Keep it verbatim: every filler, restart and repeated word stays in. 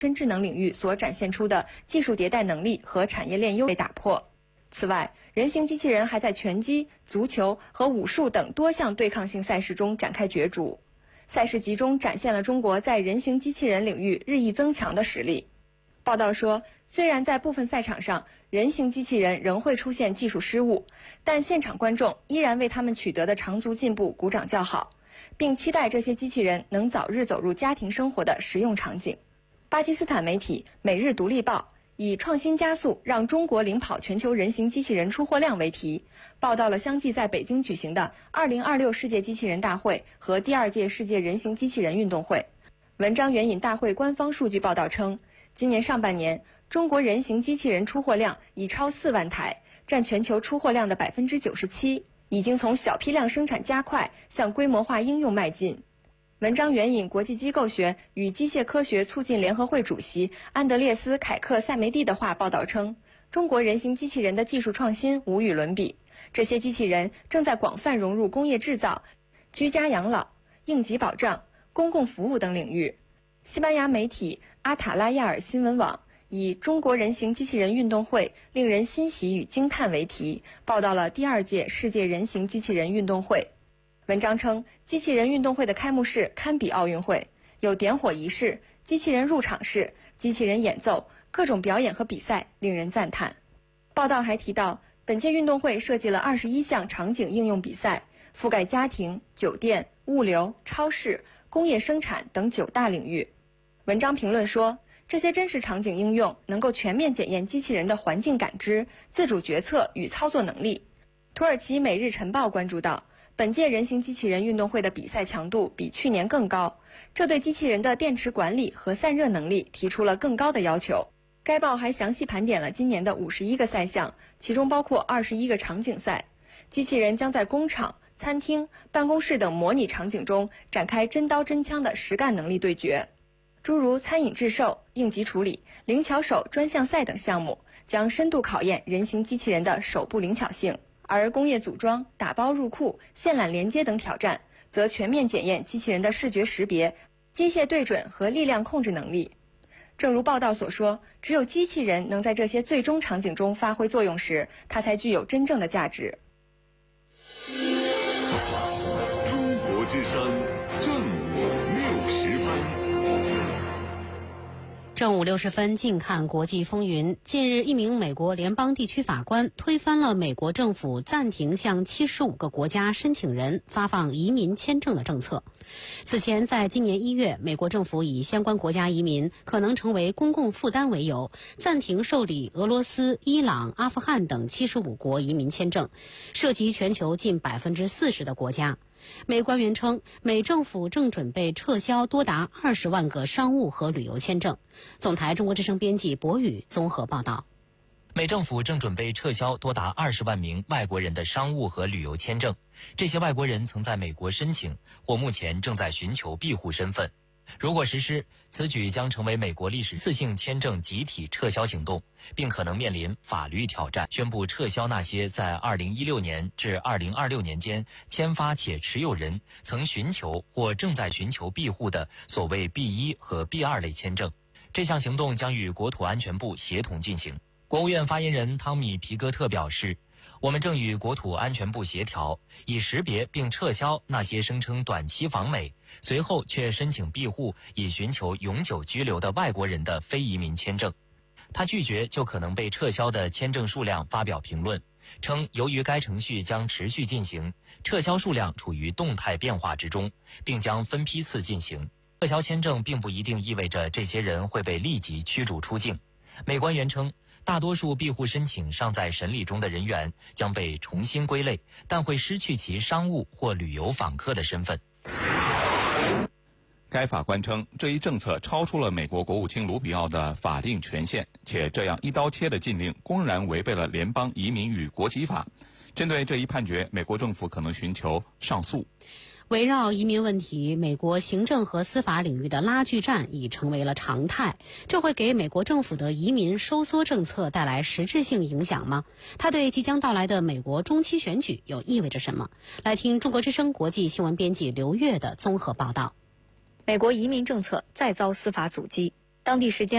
深智能领域所展现出的技术迭代能力和产业链优势被打破。此外，人形机器人还在拳击、足球和武术等多项对抗性赛事中展开角逐。赛事集中展现了中国在人形机器人领域日益增强的实力。报道说，虽然在部分赛场上，人形机器人仍会出现技术失误，但现场观众依然为他们取得的长足进步鼓掌叫好，并期待这些机器人能早日走入家庭生活的实用场景。巴基斯坦媒体《每日独立报》以创新加速让中国领跑全球人形机器人出货量为题，报道了相继在北京举行的二零二六世界机器人大会和第二届世界人形机器人运动会。文章援引大会官方数据报道称，今年上半年，中国人形机器人出货量已超四万台，占全球出货量的百分之九十七，已经从小批量生产加快向规模化应用迈进。文章援引国际机构学与机械科学促进联合会主席安德烈斯·凯克塞梅蒂的话报道称，中国人形机器人的技术创新无与伦比，这些机器人正在广泛融入工业制造、居家养老、应急保障、公共服务等领域。西班牙媒体阿塔拉亚尔新闻网以中国人形机器人运动会令人欣喜与惊叹为题，报道了第二届世界人形机器人运动会。文章称，机器人运动会的开幕式堪比奥运会，有点火仪式、机器人入场式、机器人演奏，各种表演和比赛令人赞叹。报道还提到，本届运动会设计了二十一项场景应用比赛，覆盖家庭、酒店、物流、超市、工业生产等九大领域。文章评论说，这些真实场景应用能够全面检验机器人的环境感知、自主决策与操作能力。土耳其《每日晨报》关注到，本届人形机器人运动会的比赛强度比去年更高，这对机器人的电池管理和散热能力提出了更高的要求。该报还详细盘点了今年的五十一个赛项，其中包括二十一个场景赛。机器人将在工厂、餐厅、办公室等模拟场景中展开真刀真枪的实干能力对决。诸如餐饮制售、应急处理、灵巧手专项赛等项目将深度考验人形机器人的手部灵巧性，而工业组装、打包入库、线缆连接等挑战则全面检验机器人的视觉识别、机械对准和力量控制能力。正如报道所说，只有机器人能在这些最终场景中发挥作用时，它才具有真正的价值。 中国之声，正午六十分。 正午六十分，近看国际风云。近日，一名美国联邦地区法官推翻了美国政府暂停向七十五个国家申请人发放移民签证的政策。此前，在今年一月，美国政府以相关国家移民可能成为公共负担为由，暂停受理俄罗斯、伊朗、阿富汗等七十五国移民签证，涉及全球近百分之四十的国家。美官员称，美政府正准备撤销多达二十万个商务和旅游签证。总台中国之声编辑博宇综合报道。 美政府正准备撤销多达二十万名外国人的商务和旅游签证，这些外国人曾在美国申请，或目前正在寻求庇护身份。如果实施，此举将成为美国历史次性签证集体撤销行动，并可能面临法律挑战。宣布撤销那些在二零一六年至二零二六年间签发且持有人曾寻求或正在寻求庇护的所谓 B 一 和 B 二 类签证。这项行动将与国土安全部协同进行。国务院发言人汤米·皮格特表示，我们正与国土安全部协调，以识别并撤销那些声称短期访美，随后却申请庇护以寻求永久居留的外国人的非移民签证。他拒绝就可能被撤销的签证数量发表评论，称由于该程序将持续进行，撤销数量处于动态变化之中，并将分批次进行。撤销签证并不一定意味着这些人会被立即驱逐出境。美官员称，大多数庇护申请尚在审理中的人员将被重新归类，但会失去其商务或旅游访客的身份。 该法官称，这一政策超出了美国国务卿卢比奥的法定权限，且这样一刀切的禁令公然违背了联邦移民与国籍法。针对这一判决，美国政府可能寻求上诉。 围绕移民问题，美国行政和司法领域的拉锯战已成为了常态。这会给美国政府的移民收缩政策带来实质性影响吗？它对即将到来的美国中期选举又意味着什么？来听中国之声国际新闻编辑刘月的综合报道。 美国移民政策再遭司法阻击。 当地时间